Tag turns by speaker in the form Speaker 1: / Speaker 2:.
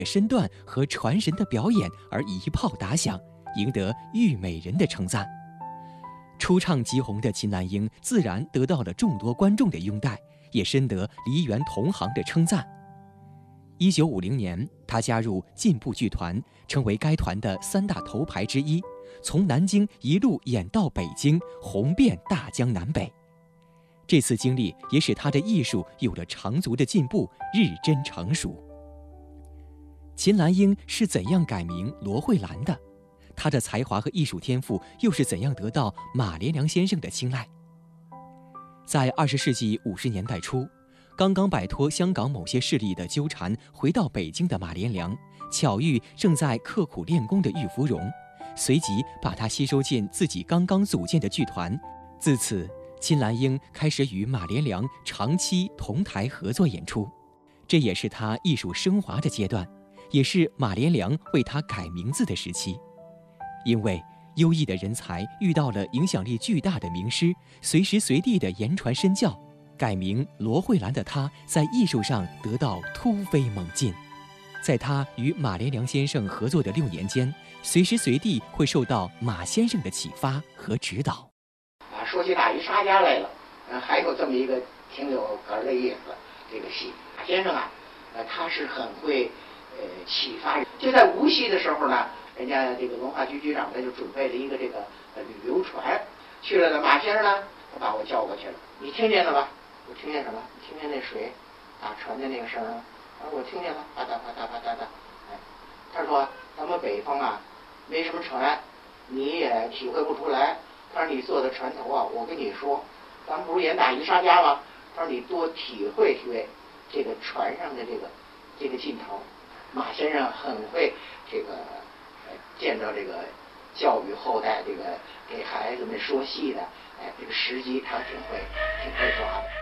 Speaker 1: 身段和传神的表演而一炮打响，赢得玉美人的称赞。初唱即红的秦南英自然得到了众多观众的拥戴，也深得梨园同行的称赞。1950年，他加入进步剧团，成为该团的3大头牌之一，从南京一路演到北京，红遍大江南北。这次经历也使他的艺术有了长足的进步，日臻成熟。秦兰英是怎样改名罗慧兰的？她的才华和艺术天赋又是怎样得到马连良先生的青睐？在20世纪50年代初，刚刚摆脱香港某些势力的纠缠，回到北京的马连良，巧遇正在刻苦练功的郁芙蓉，随即把她吸收进自己刚刚组建的剧团。自此，秦兰英开始与马连良长期同台合作演出，这也是她艺术升华的阶段，也是马连良为她改名字的时期。因为优异的人才遇到了影响力巨大的名师，随时随地的言传身教，改名罗慧兰的她在艺术上得到突飞猛进。在她与马连良先生合作的6年间，随时随地会受到马先生的启发和指导。
Speaker 2: 说起大鱼沙家来了，还有这么一个挺有个儿的意思，这个戏马先生啊，他是很会启发人。就在无锡的时候呢，人家这个文化局局长呢就准备了一个这个旅游船，去了呢，马先生呢他把我叫过去了，你听见了吧？我听见什么？听见那水打船的那个声啊？我听见了，啪嗒啪嗒啪嗒的。哎，他说咱们北方啊没什么船，你也体会不出来。他说你坐在船头啊，我跟你说，咱们不是演大鱼沙家吗？他说你多体会体会这个船上的这个劲头。马先生很会这个见到这个教育后代，这个给孩子们说戏的，这个时机他挺会抓的。